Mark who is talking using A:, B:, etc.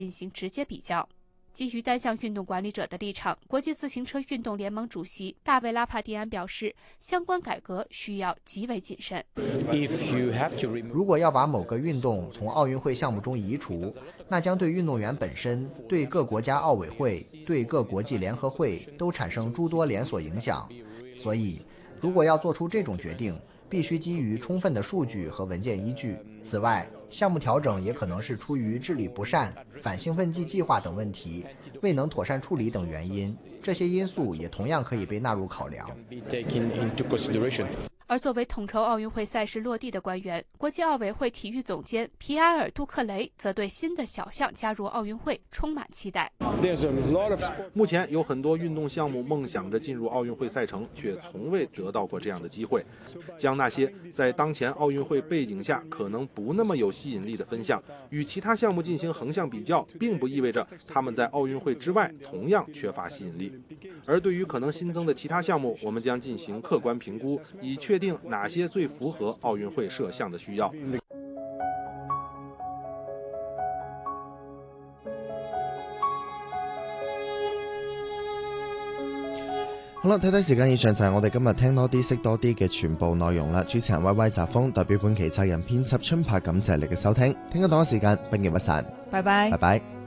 A: 进行直接比较。基于单项运动管理者的立场，国际自行车运动联盟主席大卫·拉帕蒂安表示，相关改革需要极为谨慎。
B: 如果要把某个运动从奥运会项目中移除，那将对运动员本身、对各国家奥委会、对各国际联合会都产生诸多连锁影响。所以，如果要做出这种决定，必须基于充分的数据和文件依据。此外，项目调整也可能是出于治理不善、反兴奋剂计划等问题未能妥善处理等原因，这些因素也同样可以被纳入考量。
A: 而作为统筹奥运会赛事落地的官员，国际奥委会体育总监皮埃尔·杜克雷则对新的小项加入奥运会充满期待。
C: 目前有很多运动项目梦想着进入奥运会赛程，却从未得到过这样的机会。将那些在当前奥运会背景下可能不那么有吸引力的分项与其他项目进行横向比较，并不意味着他们在奥运会之外同样缺乏吸引力。而对于可能新增的其他项目，我们将进行客观评估，以确定哪些最符合奥运会设项的需要。
D: 好啦，睇睇時間，以上就係我哋今日聽多啲識多啲嘅全部內容啦。主持人威威澤峰代表本期責任編輯春柏，感謝你嘅收聽。聽日同一時間不見不散，
E: 拜拜，
D: 拜拜。